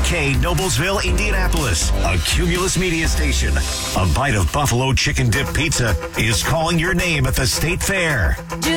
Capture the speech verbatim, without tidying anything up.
K, Noblesville, Indianapolis, a Cumulus media station. A bite of buffalo chicken dip pizza is calling your name at the State Fair.